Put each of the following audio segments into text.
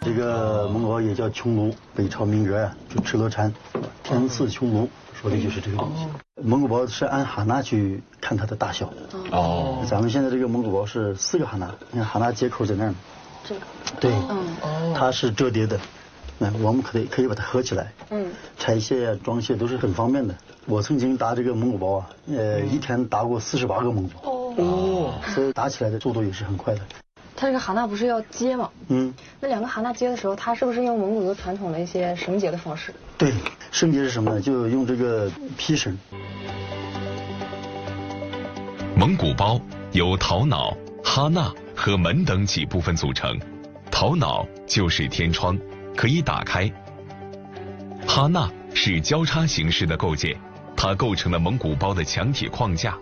这个蒙古包也叫匈奴，北朝名角呀，就敕勒禅，天赐匈奴，说的就是这个东西。蒙古包是按哈纳去看它的大小。咱们现在这个蒙古包是4个哈纳，你看哈纳接口在那儿呢。这个。对。它是折叠的。我们可以把它合起来。拆卸呀、装卸都是很方便的。我曾经打这个蒙古包啊，一天打过48个蒙古包。所以打起来的速度也是很快的。 它这个哈纳不是要接吗？那2个哈纳接的时候，它是不是用蒙古族传统的一些绳结的方式？ 对，绳结是什么呢？就用这个皮绳。 蒙古包由头脑、哈纳和门等几部分组成。头脑就是天窗，可以打开。哈纳是交叉形式的构件，它构成了蒙古包的墙体框架。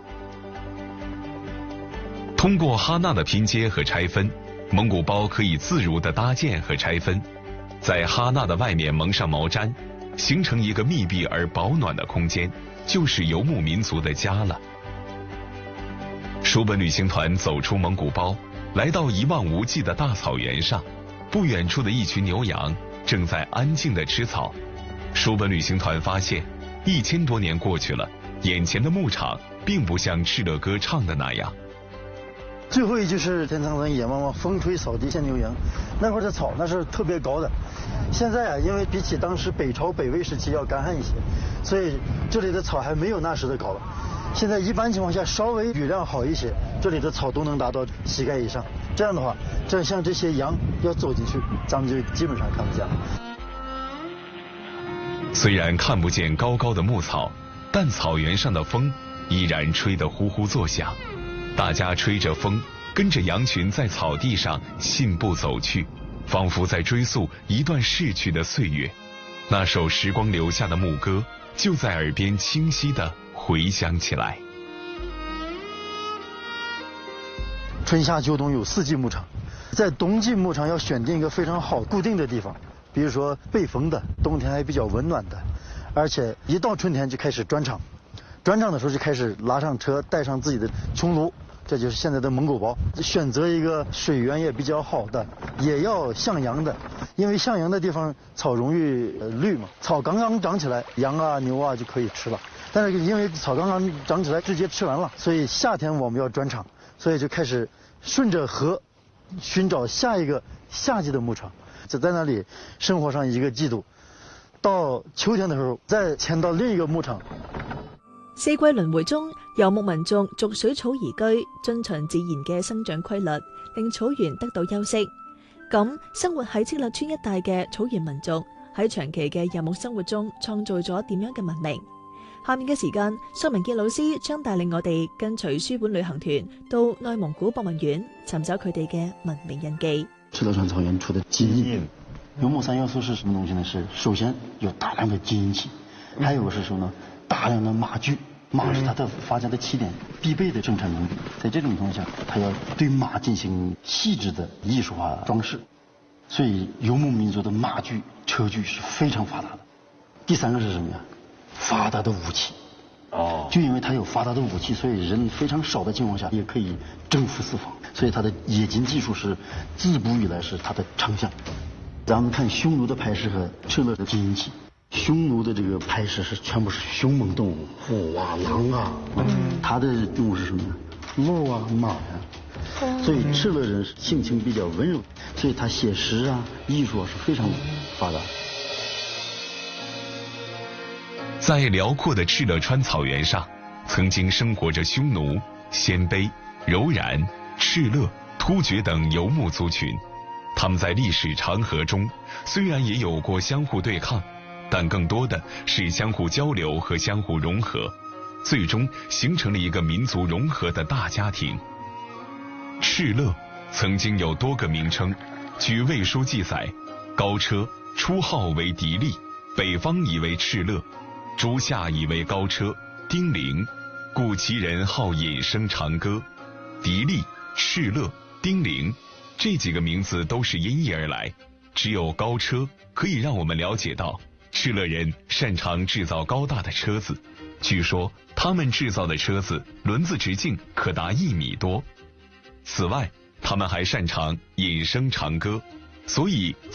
通过哈纳的拼接和拆分，蒙古包可以自如地搭建和拆分，在哈纳的外面蒙上毛毡，形成一个密闭而保暖的空间，就是游牧民族的家了。书本旅行团走出蒙古包，来到一望无际的大草原上，不远处的一群牛羊正在安静地吃草。书本旅行团发现，1000多年过去了，眼前的牧场并不像敕勒歌唱的那样。 最后一句是天苍苍野茫茫，风吹草低见牛羊。那会儿的草那是特别高的，现在啊，因为比起当时北朝北魏时期要干旱一些，所以这里的草还没有那时的高了。现在一般情况下稍微雨量好一些，这里的草都能达到膝盖以上。这样的话，像这些羊要走进去，咱们就基本上看不见了。 虽然看不见高高的牧草，但草原上的风依然吹得呼呼作响。大家吹着风，跟着羊群在草地上信步走去，仿佛在追溯一段逝去的岁月。那首时光留下的牧歌就在耳边清晰地回响起来。 春夏秋冬有4季牧场，在冬季牧场要选定一个非常好固定的地方，比如说背风的，冬天还比较温暖的，而且一到春天就开始转场。转场的时候就开始拉上车，带上自己的匈奴，这就是现在的蒙古包。选择一个水源也比较好的，也要向阳的，因为向阳的地方草容易绿嘛，草刚刚长起来，羊啊牛啊就可以吃了。但是因为草刚刚长起来直接吃完了，所以夏天我们要转场，所以就开始顺着河寻找下一个夏季的牧场，就在那里生活上1个季度，到秋天的时候再迁到另一个牧场。 4季輪迴中，游牧民族逐水草而居，遵循自然嘅生長規律，令草原得到休息。咁生活喺敕勒川一帶嘅草原民族喺長期嘅游牧生活中，創造咗點樣嘅文明？下面嘅時間，蘇明傑老師將帶領我哋跟隨書本旅行團到內蒙古博物院，尋找佢哋嘅文明印記。 敕勒川草原出的基因，游牧3要素是什麼東西呢？是首先有大量的基因體，還有個是什麼呢？大量的馬具，馬是它的發家的起點，必備的生產能力。在這種情況下，它要對馬進行細緻的藝術化裝飾，所以游牧民族的馬具、車具是非常發達的。第3個是什麼呀？發達的武器。就因為它有發達的武器，所以人非常少的情況下也可以征服四方，所以它的冶金技術是自古以來是它的長項。咱們看匈奴的牌石和敕勒的基因體。匈奴的这个牌石是全部是凶猛动物，虎啊、狼啊，它的动物是什么呢？鹿啊、马呀。所以敕勒人性情比较温柔，所以他写诗啊、艺術啊是非常發達。 在遼闊的敕勒川草原上，曾經生活着匈奴、鮮卑、柔然、敕勒、突厥等游牧族群。他們在歷史長河中，雖然也有過相互對抗，但更多的是相互交流和相互融合，最終形成了一個民族融合的大家庭。敕勒曾經有多個名稱，據魏書記載，高車初號為狄利，北方以為敕勒，諸夏以為高車、丁零，故其人好引聲長歌。狄利、敕勒、丁零這幾個名字都是音譯而來，只有高車可以讓我們了解到敕勒人擅長製造高大的車子，據說他們製造的車子輪子直徑可達1米多。此外，他們還擅長引聲長歌，所以